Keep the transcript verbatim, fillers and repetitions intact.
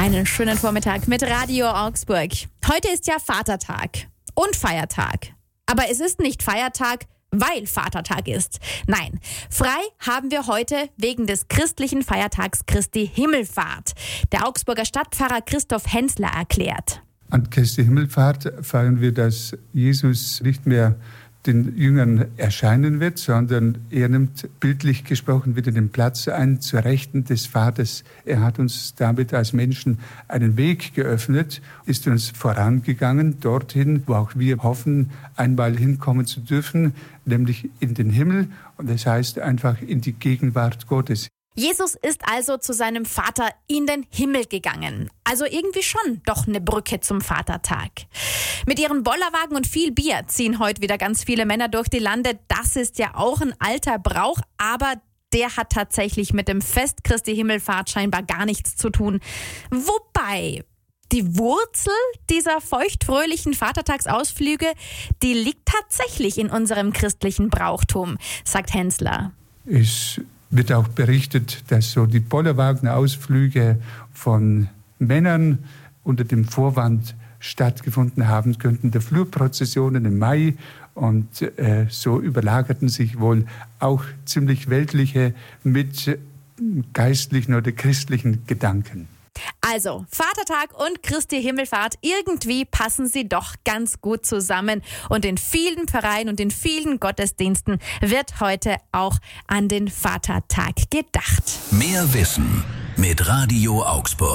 Einen schönen Vormittag mit Radio Augsburg. Heute ist ja Vatertag und Feiertag. Aber es ist nicht Feiertag, weil Vatertag ist. Nein, frei haben wir heute wegen des christlichen Feiertags Christi Himmelfahrt. Der Augsburger Stadtpfarrer Christoph Hensler erklärt. An Christi Himmelfahrt feiern wir, dass Jesus nicht mehr den Jüngern erscheinen wird, sondern er nimmt bildlich gesprochen wieder den Platz ein zur Rechten des Vaters. Er hat uns damit als Menschen einen Weg geöffnet, ist uns vorangegangen, dorthin, wo auch wir hoffen, einmal hinkommen zu dürfen, nämlich in den Himmel. Und das heißt einfach in die Gegenwart Gottes. Jesus ist also zu seinem Vater in den Himmel gegangen. Also irgendwie schon doch eine Brücke zum Vatertag. Mit ihren Bollerwagen und viel Bier ziehen heute wieder ganz viele Männer durch die Lande. Das ist ja auch ein alter Brauch, aber der hat tatsächlich mit dem Fest Christi Himmelfahrt scheinbar gar nichts zu tun. Wobei die Wurzel dieser feuchtfröhlichen Vatertagsausflüge, die liegt tatsächlich in unserem christlichen Brauchtum, sagt Hensler. Es wird auch berichtet, dass so die Bollerwagen-Ausflüge von Männern unter dem Vorwand stattgefunden haben könnten, der Flurprozessionen im Mai. Und äh, so überlagerten sich wohl auch ziemlich weltliche mit geistlichen oder christlichen Gedanken. Also, Vatertag und Christi Himmelfahrt, irgendwie passen sie doch ganz gut zusammen. Und in vielen Pfarreien und in vielen Gottesdiensten wird heute auch an den Vatertag gedacht. Mehr Wissen mit Radio Augsburg.